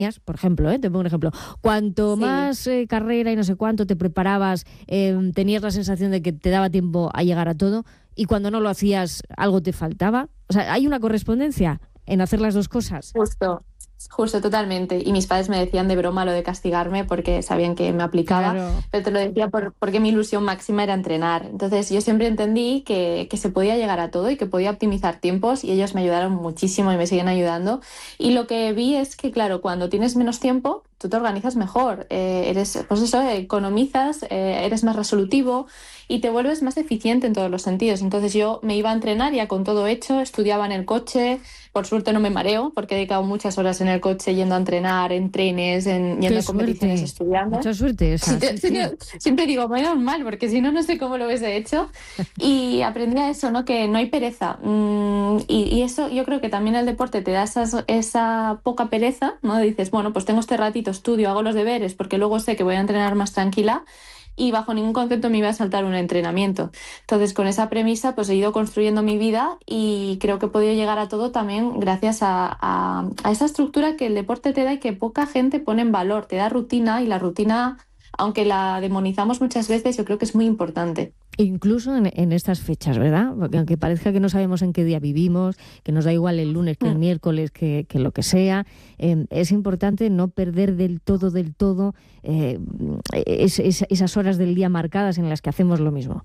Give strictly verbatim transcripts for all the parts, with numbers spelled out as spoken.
por ejemplo, ¿eh? Te pongo un ejemplo, cuanto sí. más eh, carrera y no sé cuánto te preparabas, eh, tenías la sensación de que te daba tiempo a llegar a todo, y cuando no lo hacías algo te faltaba. O sea, ¿hay una correspondencia en hacer las dos cosas? Justo. Justo, totalmente. Y mis padres me decían de broma lo de castigarme porque sabían que me aplicaba, claro. Pero te lo decía por, porque mi ilusión máxima era entrenar. Entonces yo siempre entendí que, que se podía llegar a todo y que podía optimizar tiempos, y ellos me ayudaron muchísimo y me siguen ayudando. Y lo que vi es que, claro, cuando tienes menos tiempo, tú te organizas mejor, eh, eres, pues eso, economizas, eh, eres más resolutivo y te vuelves más eficiente en todos los sentidos. Entonces yo me iba a entrenar ya con todo hecho, estudiaba en el coche, por suerte no me mareo porque he dedicado muchas horas en el coche yendo a entrenar, en trenes, en, yendo a competiciones, suerte. estudiando. Mucha suerte esa. Sí, sí, sí. Siempre digo, menos mal, porque si no, no sé cómo lo hubiese hecho. Y aprendí a eso, ¿no? Que no hay pereza. Mm, y, y eso yo creo que también el deporte te da esas, esa poca pereza, ¿no? Dices, bueno, pues tengo este ratito, estudio, hago los deberes, porque luego sé que voy a entrenar más tranquila, y bajo ningún concepto me iba a saltar un entrenamiento. Entonces, con esa premisa, pues he ido construyendo mi vida y creo que he podido llegar a todo también gracias a, a, a esa estructura que el deporte te da y que poca gente pone en valor. Te da rutina, y la rutina, aunque la demonizamos muchas veces, yo creo que es muy importante. Incluso en, en estas fechas, ¿verdad? Porque aunque parezca que no sabemos en qué día vivimos, que nos da igual el lunes que el miércoles, que, que lo que sea, eh, es importante no perder del todo, del todo eh, es, es, esas horas del día marcadas en las que hacemos lo mismo.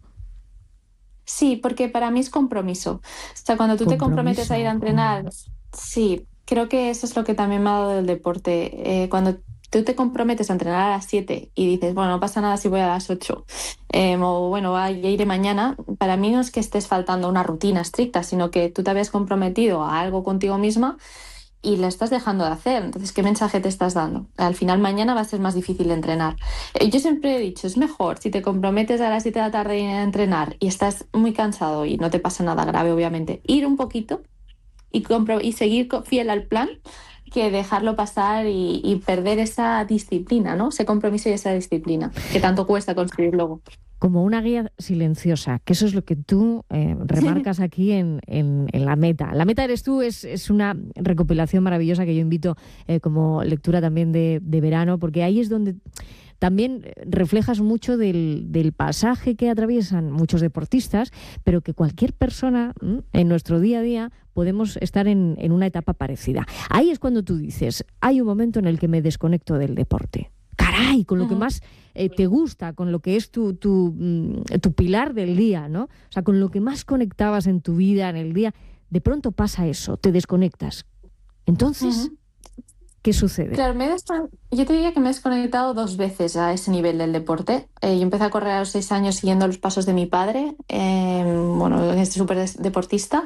Sí, porque para mí es compromiso. O sea, cuando tú compromiso. te comprometes a ir a entrenar, sí, creo que eso es lo que también me ha dado el deporte. Eh, cuando tú te comprometes a entrenar a las siete y dices, bueno, no pasa nada si voy a las ocho, eh, o bueno, ya iré mañana, para mí no es que estés faltando una rutina estricta, sino que tú te habías comprometido a algo contigo misma y lo estás dejando de hacer. Entonces, ¿qué mensaje te estás dando? Al final mañana va a ser más difícil de entrenar. Eh, yo siempre he dicho, es mejor si te comprometes a las siete de la tarde a entrenar y estás muy cansado y no te pasa nada grave, obviamente, ir un poquito y, compro- y seguir fiel al plan, que dejarlo pasar y, y perder esa disciplina, ¿no? Ese compromiso y esa disciplina que tanto cuesta construir luego. Como una guía silenciosa, que eso es lo que tú eh, remarcas aquí en, en, en La Meta. La Meta eres tú, es, es una recopilación maravillosa que yo invito eh, como lectura también de, de verano, porque ahí es donde también reflejas mucho del, del pasaje que atraviesan muchos deportistas, pero que cualquier persona ¿m? en nuestro día a día podemos estar en, en una etapa parecida. Ahí es cuando tú dices, hay un momento en el que me desconecto del deporte. Caray, con lo uh-huh. que más eh, te gusta, con lo que es tu, tu, tu pilar del día, ¿no? O sea, con lo que más conectabas en tu vida, en el día, de pronto pasa eso, te desconectas. Entonces, uh-huh. ¿qué sucede? Claro, me he descon... yo te diría que me he desconectado dos veces a ese nivel del deporte. Eh, yo empecé a correr a los seis años siguiendo los pasos de mi padre, eh, bueno, es súper deportista,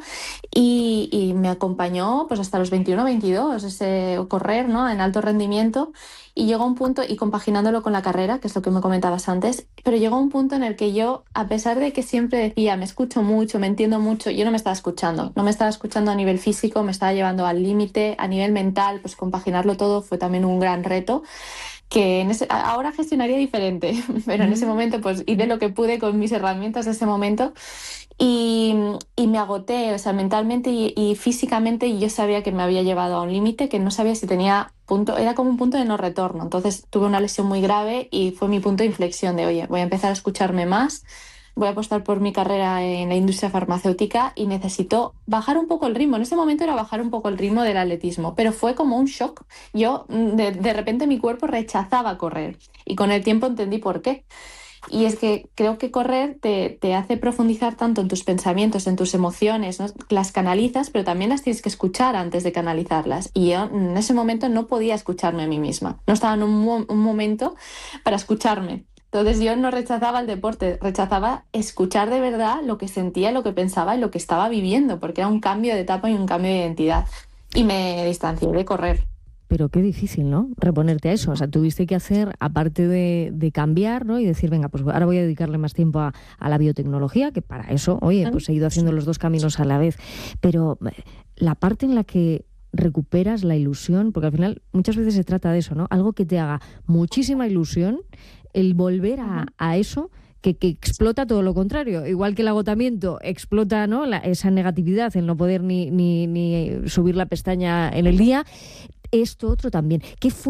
y, y me acompañó pues hasta los veintiuno, veintidós, ese correr, ¿no? En alto rendimiento, y llegó un punto, y compaginándolo con la carrera, que es lo que me comentabas antes, pero llegó un punto en el que yo, a pesar de que siempre decía, me escucho mucho, me entiendo mucho, yo no me estaba escuchando, no me estaba escuchando a nivel físico, me estaba llevando al límite, a nivel mental, pues compaginarlo todo fue también un gran reto, que en ese, ahora gestionaría diferente, pero en ese momento pues hice lo que pude con mis herramientas de ese momento, y, y me agoté, o sea, mentalmente y, y físicamente, y yo sabía que me había llevado a un límite, que no sabía si tenía punto, era como un punto de no retorno. Entonces tuve una lesión muy grave y fue mi punto de inflexión de, oye, voy a empezar a escucharme más, voy a apostar por mi carrera en la industria farmacéutica y necesito bajar un poco el ritmo. En ese momento era bajar un poco el ritmo del atletismo, pero fue como un shock. Yo, de, de repente mi cuerpo rechazaba correr, y con el tiempo entendí por qué. Y es que creo que correr te, te hace profundizar tanto en tus pensamientos, en tus emociones, ¿no? Las canalizas, pero también las tienes que escuchar antes de canalizarlas. Y yo en ese momento no podía escucharme a mí misma. No estaba en un, mo- un momento para escucharme. Entonces yo no rechazaba el deporte, rechazaba escuchar de verdad lo que sentía, lo que pensaba y lo que estaba viviendo, porque era un cambio de etapa y un cambio de identidad. Y me distancié de correr. Pero qué difícil, ¿no? Reponerte a eso. O sea, tuviste que hacer, aparte de, de cambiar, ¿no? Y decir, venga, pues ahora voy a dedicarle más tiempo a, a la biotecnología, que para eso, oye, pues he ido haciendo los dos caminos a la vez. Pero la parte en la que recuperas la ilusión, porque al final muchas veces se trata de eso, ¿no? Algo que te haga muchísima ilusión, el volver a, a eso, que, que explota todo lo contrario. Igual que el agotamiento explota, ¿no? La, esa negatividad, el no poder ni, ni, ni subir la pestaña en el día. esto otro también. ¿Qué fue